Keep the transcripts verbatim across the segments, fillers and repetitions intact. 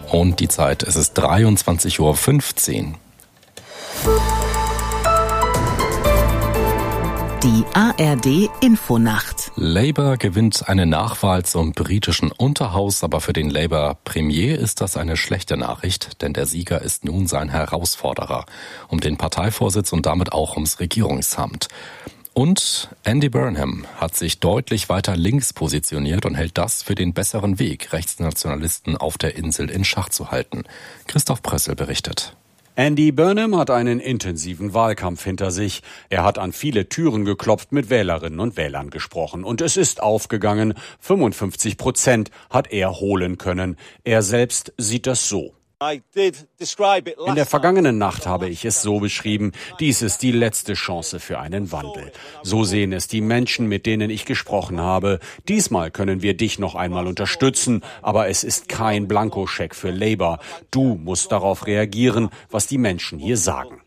Und die Zeit, es ist dreiundzwanzig Uhr fünfzehn. Die A R D-Infonacht. Labour gewinnt eine Nachwahl zum britischen Unterhaus, aber für den Labour-Premier ist das eine schlechte Nachricht, denn der Sieger ist nun sein Herausforderer um den Parteivorsitz und damit auch ums Regierungsamt. Und Andy Burnham hat sich deutlich weiter links positioniert und hält das für den besseren Weg, Rechtsnationalisten auf der Insel in Schach zu halten. Christoph Prössel berichtet. Andy Burnham hat einen intensiven Wahlkampf hinter sich. Er hat an viele Türen geklopft, mit Wählerinnen und Wählern gesprochen. Und es ist aufgegangen. fünfundfünfzig Prozent hat er holen können. Er selbst sieht das so. In der vergangenen Nacht habe ich es so beschrieben, dies ist die letzte Chance für einen Wandel. So sehen es die Menschen, mit denen ich gesprochen habe. Diesmal können wir dich noch einmal unterstützen, aber es ist kein Blankoscheck für Labour. Du musst darauf reagieren, was die Menschen hier sagen.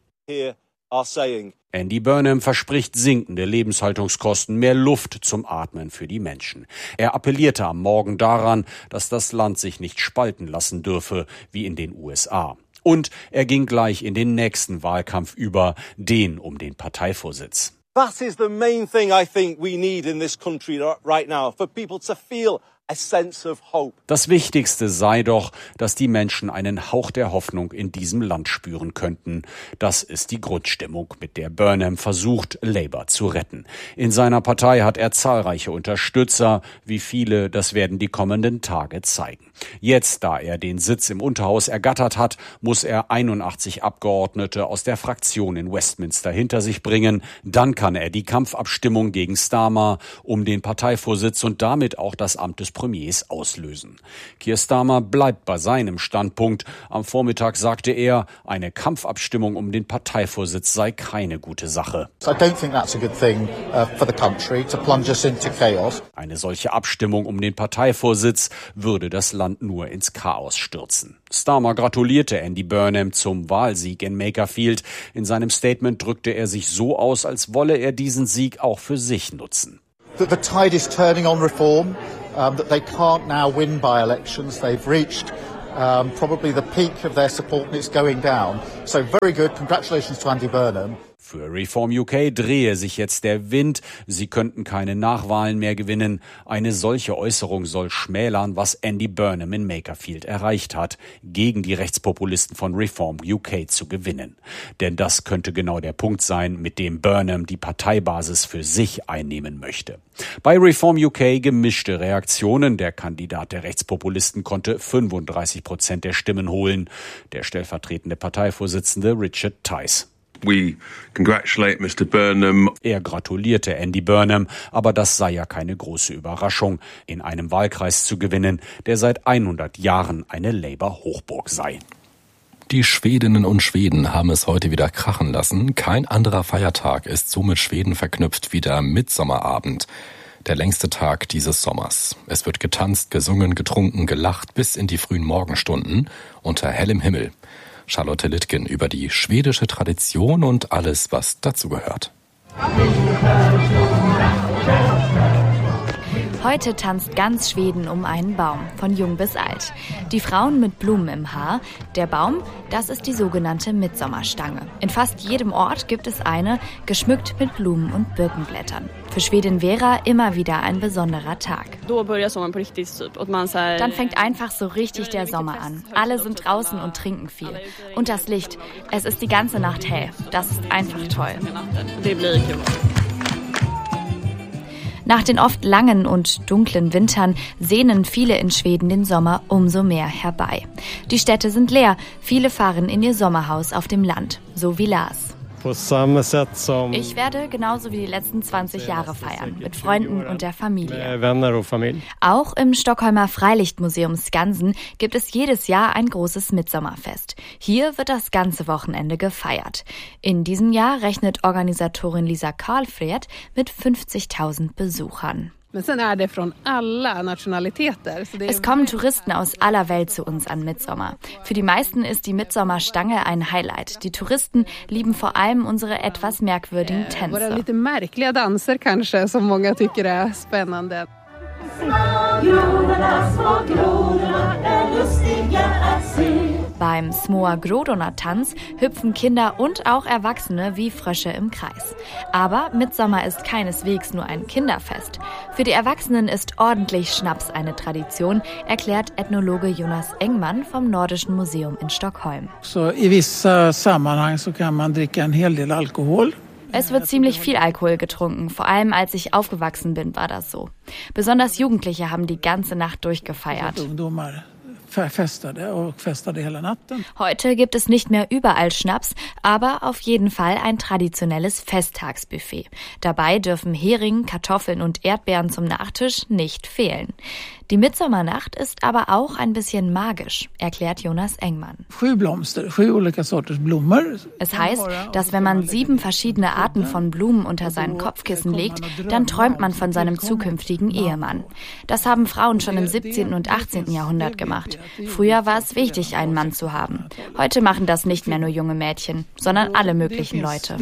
Andy Burnham verspricht sinkende Lebenshaltungskosten, mehr Luft zum Atmen für die Menschen. Er appellierte am Morgen daran, dass das Land sich nicht spalten lassen dürfe, wie in den U S A. Und er ging gleich in den nächsten Wahlkampf über, den um den Parteivorsitz. That is the main thing I think we need in this country right now, for people to feel a sense of hope. Das Wichtigste sei doch, dass die Menschen einen Hauch der Hoffnung in diesem Land spüren könnten. Das ist die Grundstimmung, mit der Burnham versucht, Labour zu retten. In seiner Partei hat er zahlreiche Unterstützer. Wie viele, das werden die kommenden Tage zeigen. Jetzt, da er den Sitz im Unterhaus ergattert hat, muss er einundachtzig Abgeordnete aus der Fraktion in Westminster hinter sich bringen. Dann kann er die Kampfabstimmung gegen Starmer um den Parteivorsitz und damit auch das Amt des Premiers auslösen. Keir Starmer bleibt bei seinem Standpunkt. Am Vormittag sagte er, eine Kampfabstimmung um den Parteivorsitz sei keine gute Sache. Eine solche Abstimmung um den Parteivorsitz würde das Land nur ins Chaos stürzen. Starmer gratulierte Andy Burnham zum Wahlsieg in Makerfield. In seinem Statement drückte er sich so aus, als wolle er diesen Sieg auch für sich nutzen. The tide is turning on reform, um, that they can't now win by elections. They've reached um, probably the peak of their support and it's going down. So very good. Congratulations to Andy Burnham. Für Reform U K drehe sich jetzt der Wind. Sie könnten keine Nachwahlen mehr gewinnen. Eine solche Äußerung soll schmälern, was Andy Burnham in Makerfield erreicht hat, gegen die Rechtspopulisten von Reform U K zu gewinnen. Denn das könnte genau der Punkt sein, mit dem Burnham die Parteibasis für sich einnehmen möchte. Bei Reform U K gemischte Reaktionen. Der Kandidat der Rechtspopulisten konnte fünfunddreißig Prozent der Stimmen holen. Der stellvertretende Parteivorsitzende Richard Tice. We congratulate Mister Burnham. Er gratulierte Andy Burnham, aber das sei ja keine große Überraschung, in einem Wahlkreis zu gewinnen, der seit hundert Jahren eine Labour-Hochburg sei. Die Schwedinnen und Schweden haben es heute wieder krachen lassen. Kein anderer Feiertag ist so mit Schweden verknüpft wie der Mitsommerabend, der längste Tag dieses Sommers. Es wird getanzt, gesungen, getrunken, gelacht bis in die frühen Morgenstunden unter hellem Himmel. Charlotte Littgen über die schwedische Tradition und alles, was dazugehört. Heute tanzt ganz Schweden um einen Baum, von jung bis alt. Die Frauen mit Blumen im Haar. Der Baum, das ist die sogenannte Mitsommarstange. In fast jedem Ort gibt es eine, geschmückt mit Blumen und Birkenblättern. Für Schwedin Vera immer wieder ein besonderer Tag. Dann fängt einfach so richtig der Sommer an. Alle sind draußen und trinken viel. Und das Licht, es ist die ganze Nacht hell. Das ist einfach toll. Nach den oft langen und dunklen Wintern sehnen viele in Schweden den Sommer umso mehr herbei. Die Städte sind leer, viele fahren in ihr Sommerhaus auf dem Land, so wie Lars. Ich werde genauso wie die letzten zwanzig Jahre feiern, mit Freunden und der Familie. Auch im Stockholmer Freilichtmuseum Skansen gibt es jedes Jahr ein großes Mittsommerfest. Hier wird das ganze Wochenende gefeiert. In diesem Jahr rechnet Organisatorin Lisa Karlfred mit fünfzigtausend Besuchern. Es kommen Touristen aus aller Welt zu uns an Mittsommer. Für die meisten ist die Mitsommerstange ein Highlight. Die Touristen lieben vor allem unsere etwas merkwürdigen Tänze. Beim Smoa Grodona-Tanz hüpfen Kinder und auch Erwachsene wie Frösche im Kreis. Aber Mitsommer ist keineswegs nur ein Kinderfest. Für die Erwachsenen ist ordentlich Schnaps eine Tradition, erklärt Ethnologe Jonas Engman vom Nordischen Museum in Stockholm. So, in vissa sammanhang so kann man dricka en hel del Alkohol. Es wird ziemlich viel Alkohol getrunken, vor allem als ich aufgewachsen bin, war das so. Besonders Jugendliche haben die ganze Nacht durchgefeiert. Heute gibt es nicht mehr überall Schnaps, aber auf jeden Fall ein traditionelles Festtagsbuffet. Dabei dürfen Hering, Kartoffeln und Erdbeeren zum Nachtisch nicht fehlen. Die Mitsommernacht ist aber auch ein bisschen magisch, erklärt Jonas Engman. Es heißt, dass wenn man sieben verschiedene Arten von Blumen unter seinen Kopfkissen legt, dann träumt man von seinem zukünftigen Ehemann. Das haben Frauen schon im siebzehnten und achtzehnten Jahrhundert gemacht. Früher war es wichtig, einen Mann zu haben. Heute machen das nicht mehr nur junge Mädchen, sondern alle möglichen Leute.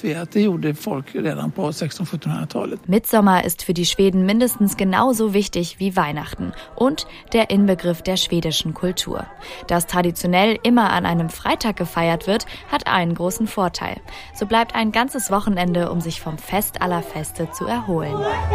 Mitsommer ist für die Schweden mindestens genauso wichtig wie Weihnachten und der Inbegriff der schwedischen Kultur. Dass traditionell immer an einem Freitag gefeiert wird, hat einen großen Vorteil. So bleibt ein ganzes Wochenende, um sich vom Fest aller Feste zu erholen.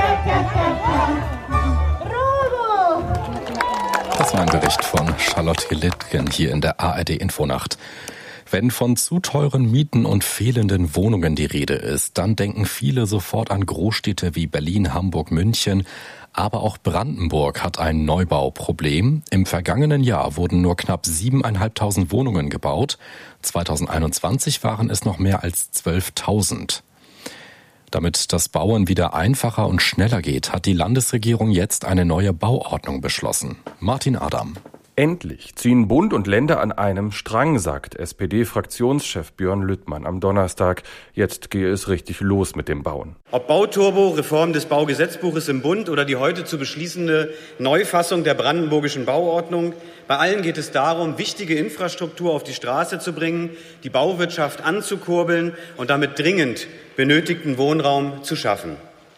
Das war ein Bericht von Charlotte Littgen hier in der A R D Infonacht. Wenn von zu teuren Mieten und fehlenden Wohnungen die Rede ist, dann denken viele sofort an Großstädte wie Berlin, Hamburg, München. Aber auch Brandenburg hat ein Neubauproblem. Im vergangenen Jahr wurden nur knapp siebeneinhalbtausend Wohnungen gebaut. zweitausendeinundzwanzig waren es noch mehr als zwölftausend. Damit das Bauen wieder einfacher und schneller geht, hat die Landesregierung jetzt eine neue Bauordnung beschlossen. Martin Adam. Endlich ziehen Bund und Länder an einem Strang, sagt S P D-Fraktionschef Björn Lüttmann am Donnerstag. Jetzt gehe es richtig los mit dem Bauen. Ob Bauturbo, Reform des Baugesetzbuches im Bund oder die heute zu beschließende Neufassung der brandenburgischen Bauordnung, bei allen geht es darum, wichtige Infrastruktur auf die Straße zu bringen, die Bauwirtschaft anzukurbeln und damit dringend benötigten Wohnraum zu schaffen.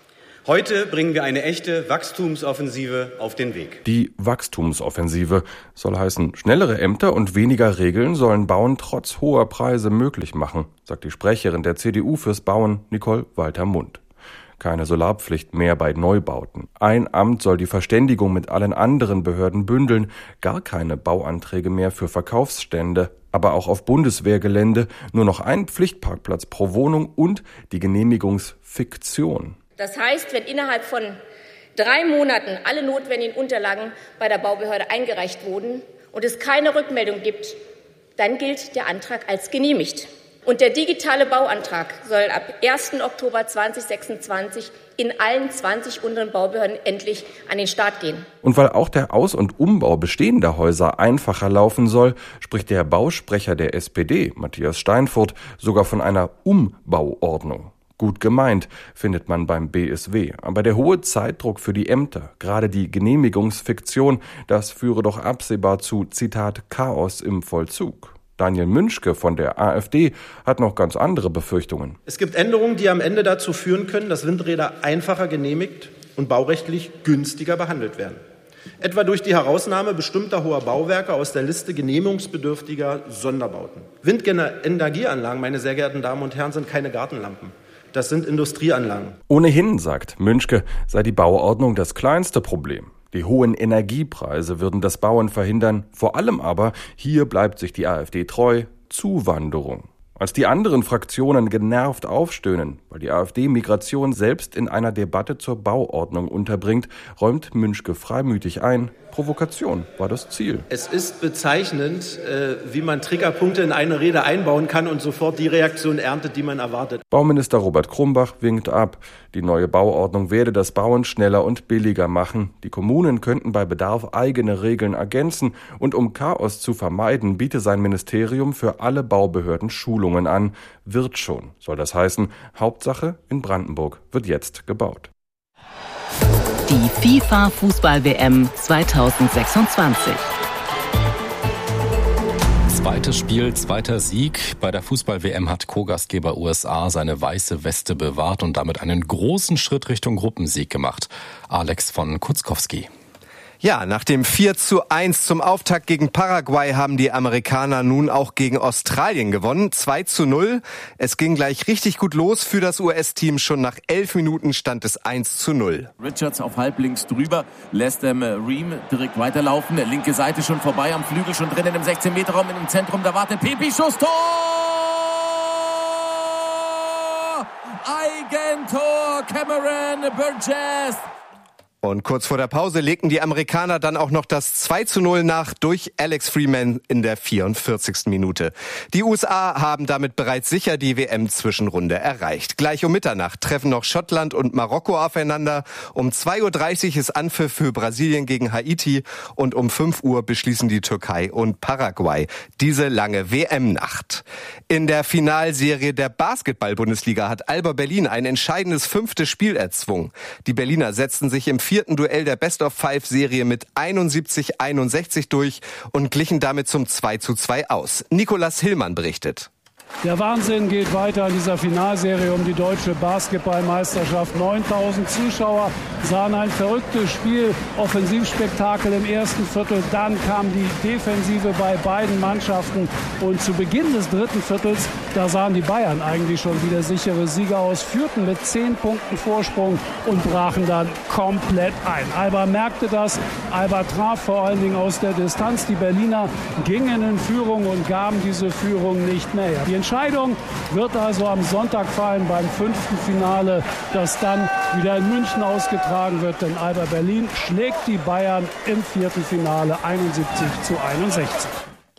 Heute bringen wir eine echte Wachstumsoffensive auf den Weg. Die Wachstumsoffensive soll heißen, schnellere Ämter und weniger Regeln sollen Bauen trotz hoher Preise möglich machen, sagt die Sprecherin der C D U fürs Bauen, Nicole Walter-Mund. Keine Solarpflicht mehr bei Neubauten. Ein Amt soll die Verständigung mit allen anderen Behörden bündeln, gar keine Bauanträge mehr für Verkaufsstände, aber auch auf Bundeswehrgelände nur noch ein Pflichtparkplatz pro Wohnung und die Genehmigungsfiktion. Das heißt, wenn innerhalb von drei Monaten alle notwendigen Unterlagen bei der Baubehörde eingereicht wurden und es keine Rückmeldung gibt, dann gilt der Antrag als genehmigt. Und der digitale Bauantrag soll ab ersten Oktober zweitausendsechsundzwanzig in allen zwanzig unteren Baubehörden endlich an den Start gehen. Und weil auch der Aus- und Umbau bestehender Häuser einfacher laufen soll, spricht der Bausprecher der S P D, Matthias Steinfurt, sogar von einer Umbauordnung. Gut gemeint, findet man beim B S W. Aber der hohe Zeitdruck für die Ämter, gerade die Genehmigungsfiktion, das führe doch absehbar zu, Zitat, Chaos im Vollzug. Daniel Münschke von der AfD hat noch ganz andere Befürchtungen. Es gibt Änderungen, die am Ende dazu führen können, dass Windräder einfacher genehmigt und baurechtlich günstiger behandelt werden. Etwa durch die Herausnahme bestimmter hoher Bauwerke aus der Liste genehmigungsbedürftiger Sonderbauten. Windenergieanlagen, meine sehr geehrten Damen und Herren, sind keine Gartenlampen. Das sind Industrieanlagen. Ohnehin, sagt Münschke, sei die Bauordnung das kleinste Problem. Die hohen Energiepreise würden das Bauen verhindern. Vor allem aber, hier bleibt sich die AfD treu, Zuwanderung. Als die anderen Fraktionen genervt aufstöhnen, weil die AfD Migration selbst in einer Debatte zur Bauordnung unterbringt, räumt Münschke freimütig ein, Provokation war das Ziel. Es ist bezeichnend, wie man Triggerpunkte in eine Rede einbauen kann und sofort die Reaktion erntet, die man erwartet. Bauminister Robert Krumbach winkt ab. Die neue Bauordnung werde das Bauen schneller und billiger machen. Die Kommunen könnten bei Bedarf eigene Regeln ergänzen. Und um Chaos zu vermeiden, biete sein Ministerium für alle Baubehörden Schulungen an. Wird schon, soll das heißen. Hauptsache, in Brandenburg wird jetzt gebaut. Die FIFA-Fußball-W M zweitausendsechsundzwanzig. Zweites Spiel, zweiter Sieg. Bei der Fußball-W M hat Co-Gastgeber U S A seine weiße Weste bewahrt und damit einen großen Schritt Richtung Gruppensieg gemacht. Alex von Kutzkowski. Ja, nach dem vier zu eins zum Auftakt gegen Paraguay haben die Amerikaner nun auch gegen Australien gewonnen. zwei zu null. Es ging gleich richtig gut los für das U S-Team. Schon nach elf Minuten stand es eins zu null. Richards auf halblinks drüber, lässt ähm, Ream direkt weiterlaufen. Linke Seite schon vorbei, am Flügel schon drinnen im sechzehn-Meter-Raum, im Zentrum, da wartet Pepi, Schuss, Tor! Eigentor, Cameron Burgess! Und kurz vor der Pause legten die Amerikaner dann auch noch das zwei zu null nach durch Alex Freeman in der vierundvierzigsten Minute. Die U S A haben damit bereits sicher die W M-Zwischenrunde erreicht. Gleich um Mitternacht treffen noch Schottland und Marokko aufeinander. Um zwei Uhr dreißig ist Anpfiff für Brasilien gegen Haiti und um fünf Uhr beschließen die Türkei und Paraguay diese lange W M-Nacht. In der Finalserie der Basketball-Bundesliga hat Alba Berlin ein entscheidendes fünftes Spiel erzwungen. Die Berliner setzten sich im vierten Duell der Best-of-Five-Serie mit einundsiebzig einundsechzig durch und glichen damit zum zwei zu zwei aus. Nikolas Hillmann berichtet. Der Wahnsinn geht weiter in dieser Finalserie um die deutsche Basketballmeisterschaft. neuntausend Zuschauer sahen ein verrücktes Spiel, Offensivspektakel im ersten Viertel. Dann kam die Defensive bei beiden Mannschaften. Und zu Beginn des dritten Viertels, da sahen die Bayern eigentlich schon wieder sichere Sieger aus, führten mit zehn Punkten Vorsprung und brachen dann komplett ein. Alba merkte das. Alba traf vor allen Dingen aus der Distanz. Die Berliner gingen in Führung und gaben diese Führung nicht mehr. Die Entscheidung wird also am Sonntag fallen beim fünften Finale, das dann wieder in München ausgetragen wird. Denn Alba Berlin schlägt die Bayern im vierten Finale einundsiebzig zu einundsechzig.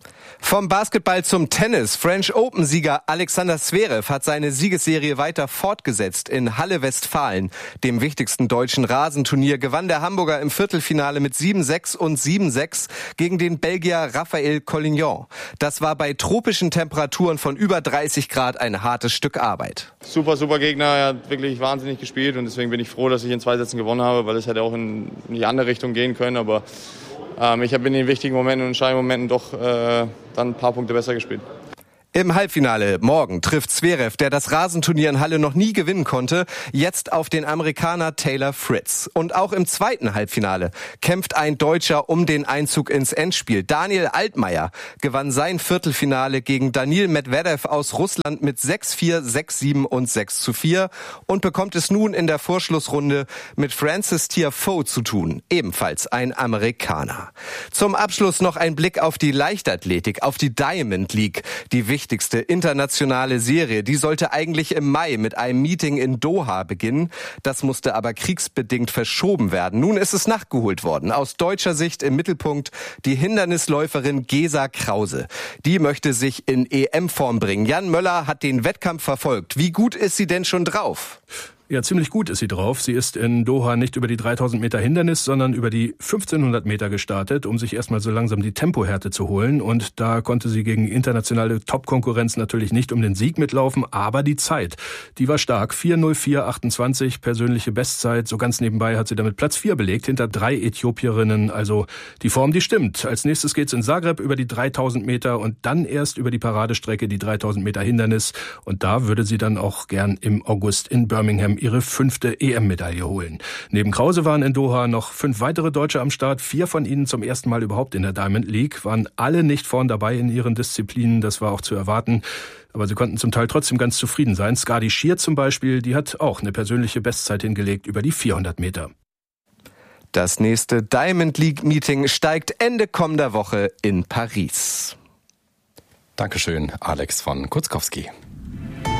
Vom Basketball zum Tennis. French Open-Sieger Alexander Zverev hat seine Siegesserie weiter fortgesetzt. In Halle-Westfalen, dem wichtigsten deutschen Rasenturnier, gewann der Hamburger im Viertelfinale mit sieben sechs und sieben sechs gegen den Belgier Raphael Collignon. Das war bei tropischen Temperaturen von über dreißig Grad ein hartes Stück Arbeit. Super, super Gegner. Er hat wirklich wahnsinnig gespielt und deswegen bin ich froh, dass ich in zwei Sätzen gewonnen habe, weil es hätte auch in die andere Richtung gehen können, aber Ähm, ich habe in den wichtigen Momenten und entscheidenden Momenten doch äh, dann ein paar Punkte besser gespielt. Im Halbfinale morgen trifft Zverev, der das Rasenturnier in Halle noch nie gewinnen konnte, jetzt auf den Amerikaner Taylor Fritz. Und auch im zweiten Halbfinale kämpft ein Deutscher um den Einzug ins Endspiel. Daniel Altmaier gewann sein Viertelfinale gegen Daniil Medvedev aus Russland mit sechs vier, sechs sieben und sechs zu vier und bekommt es nun in der Vorschlussrunde mit Francis Tiafoe zu tun, ebenfalls ein Amerikaner. Zum Abschluss noch ein Blick auf die Leichtathletik, auf die Diamond League, die wichtigste internationale Serie. Die sollte eigentlich im Mai mit einem Meeting in Doha beginnen. Das musste aber kriegsbedingt verschoben werden. Nun ist es nachgeholt worden. Aus deutscher Sicht im Mittelpunkt die Hindernisläuferin Gesa Krause. Die möchte sich in E M-Form bringen. Jan Möller hat den Wettkampf verfolgt. Wie gut ist sie denn schon drauf? Ja, ziemlich gut ist sie drauf. Sie ist in Doha nicht über die dreitausend Meter Hindernis, sondern über die fünfzehnhundert Meter gestartet, um sich erstmal so langsam die Tempohärte zu holen. Und da konnte sie gegen internationale Top-Konkurrenz natürlich nicht um den Sieg mitlaufen, aber die Zeit, die war stark. vier null vier achtundzwanzig, persönliche Bestzeit. So ganz nebenbei hat sie damit Platz vier belegt, hinter drei Äthiopierinnen. Also die Form, die stimmt. Als nächstes geht's in Zagreb über die dreitausend Meter und dann erst über die Paradestrecke, die dreitausend Meter Hindernis. Und da würde sie dann auch gern im August in Birmingham ihre fünfte E M-Medaille holen. Neben Krause waren in Doha noch fünf weitere Deutsche am Start. Vier von ihnen zum ersten Mal überhaupt in der Diamond League. Waren alle nicht vorn dabei in ihren Disziplinen. Das war auch zu erwarten. Aber sie konnten zum Teil trotzdem ganz zufrieden sein. Skadi Schier zum Beispiel, die hat auch eine persönliche Bestzeit hingelegt über die vierhundert Meter. Das nächste Diamond League Meeting steigt Ende kommender Woche in Paris. Dankeschön, Alex von Kutzkowski.